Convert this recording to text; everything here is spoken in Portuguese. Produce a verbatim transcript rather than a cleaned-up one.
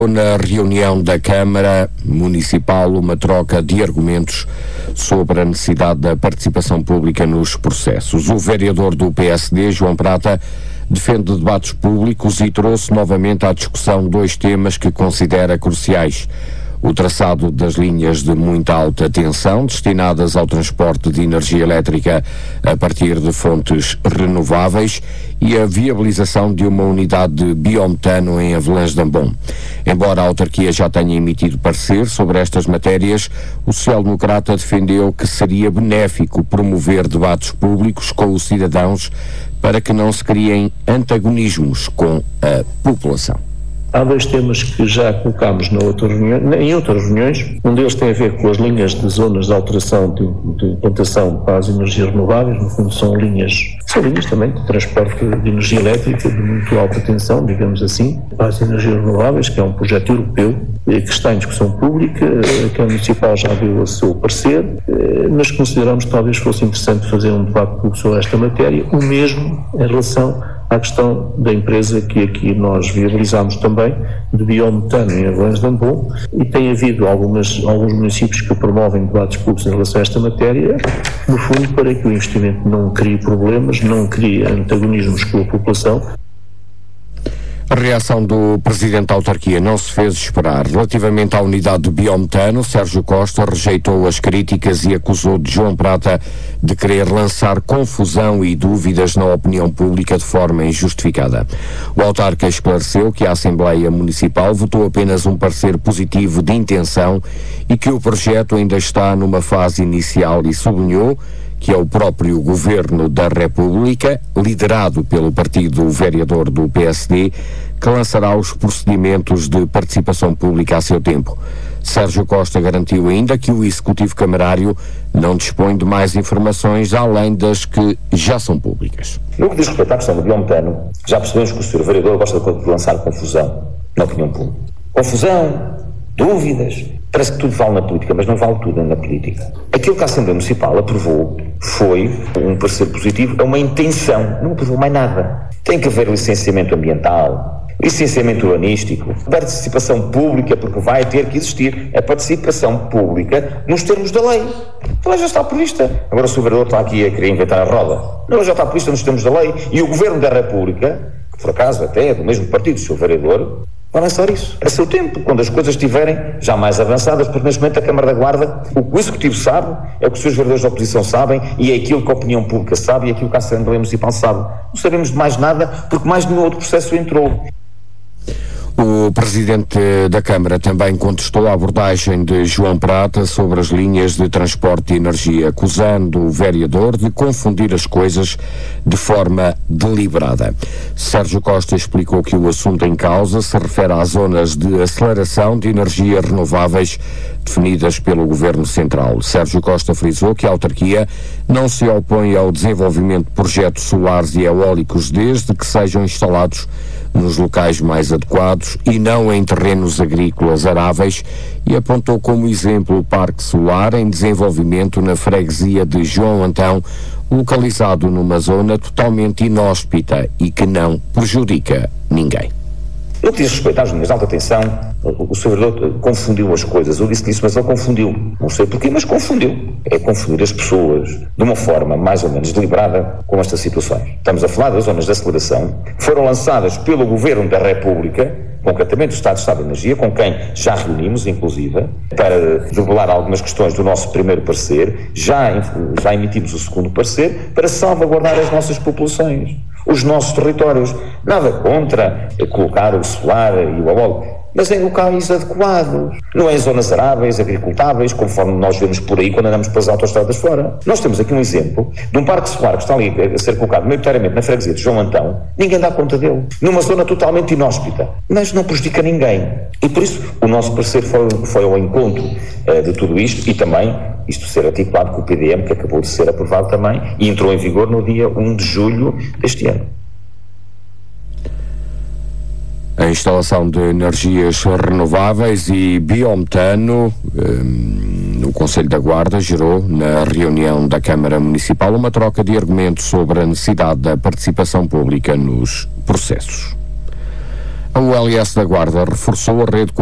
Na reunião da Câmara Municipal, uma troca de argumentos sobre a necessidade da participação pública nos processos. O vereador do P S D, João Prata, defende debates públicos e trouxe novamente à discussão dois temas que considera cruciais: o traçado das linhas de muita alta tensão destinadas ao transporte de energia elétrica a partir de fontes renováveis e a viabilização de uma unidade de biometano em Avelães de Ambom. Embora a autarquia já tenha emitido parecer sobre estas matérias, o social-democrata defendeu que seria benéfico promover debates públicos com os cidadãos para que não se criem antagonismos com a população. Há dois temas que já colocámos na outra reunião, em outras reuniões. Um deles tem a ver com as linhas de zonas de alteração de, de implantação para as energias renováveis. No fundo são linhas, são linhas também de transporte de energia elétrica de muito alta tensão, digamos assim, para as energias renováveis, que é um projeto europeu que está em discussão pública, que a Municipal já deu o seu parecer, mas consideramos que talvez fosse interessante fazer um debate público sobre esta matéria, o mesmo em relação à questão da empresa que aqui nós viabilizamos também, de biometano em Avelães de Ambom, e tem havido algumas, alguns municípios que promovem debates públicos em relação a esta matéria, no fundo para que o investimento não crie problemas, não crie antagonismos com a população. A reação do Presidente da Autarquia não se fez esperar. Relativamente à unidade de biometano, Sérgio Costa rejeitou as críticas e acusou de João Prata de querer lançar confusão e dúvidas na opinião pública de forma injustificada. O autarca esclareceu que a Assembleia Municipal votou apenas um parecer positivo de intenção e que o projeto ainda está numa fase inicial e sublinhou que é o próprio Governo da República, liderado pelo partido vereador do P S D, que lançará os procedimentos de participação pública a seu tempo. Sérgio Costa garantiu ainda que o Executivo Camarário não dispõe de mais informações além das que já são públicas. No que diz respeito à questão do biometano, já percebemos que o senhor vereador gosta de lançar confusão na opinião pública. Confusão, dúvidas, parece que tudo vale na política, mas não vale tudo na política. Aquilo que a Assembleia Municipal aprovou foi um parecer positivo, é uma intenção, não aprovou mais nada. Tem que haver licenciamento ambiental, licenciamento urbanístico, participação pública, porque vai ter que existir a participação pública nos termos da lei. Ela já está prevista. Agora o senhor vereador está aqui a querer inventar a roda. Não, já está prevista nos termos da lei e o Governo da República, que por acaso até é do mesmo partido do senhor vereador, vai lançar isso a seu tempo, quando as coisas estiverem já mais avançadas, porque neste momento a Câmara da Guarda, o que o Executivo sabe, é o que os seus vereadores da oposição sabem e é aquilo que a opinião pública sabe e é aquilo que a Assembleia Municipal sabe. Não sabemos de mais nada, porque mais nenhum outro processo entrou. O Presidente da Câmara também contestou a abordagem de João Prata sobre as linhas de transporte de energia, acusando o vereador de confundir as coisas de forma deliberada. Sérgio Costa explicou que o assunto em causa se refere às zonas de aceleração de energias renováveis definidas pelo Governo Central. Sérgio Costa frisou que a autarquia não se opõe ao desenvolvimento de projetos solares e eólicos desde que sejam instalados nos locais mais adequados e não em terrenos agrícolas aráveis, e apontou como exemplo o Parque Solar em desenvolvimento na freguesia de João Antão, localizado numa zona totalmente inóspita e que não prejudica ninguém. Eu diz respeito às linhas de alta tensão, o senhor vereador confundiu as coisas. Eu disse isso, mas ele confundiu. Não sei porquê, mas confundiu. É confundir as pessoas de uma forma mais ou menos deliberada com estas situações. Estamos a falar das zonas de aceleração que foram lançadas pelo Governo da República, concretamente o Estado de Estado de Energia, com quem já reunimos, inclusive, para debelar algumas questões do nosso primeiro parecer. Já, já emitimos o segundo parecer para salvaguardar as nossas populações, os nossos territórios. Nada contra colocar o solar e o eólico, mas em locais adequados, não é em zonas aráveis, agricultáveis, conforme nós vemos por aí quando andamos pelas autoestradas fora. Nós temos aqui um exemplo de um parque solar que está ali a ser colocado maioritariamente na freguesia de João Antão, ninguém dá conta dele, numa zona totalmente inóspita, mas não prejudica ninguém. E por isso o nosso parecer foi, foi ao encontro uh, de tudo isto, e também isto ser articulado com o P D M, que acabou de ser aprovado também e entrou em vigor no dia um de julho deste ano. A instalação de energias renováveis e biometano um, no Conselho da Guarda gerou, na reunião da Câmara Municipal, uma troca de argumentos sobre a necessidade da participação pública nos processos. A U L S da Guarda reforçou a rede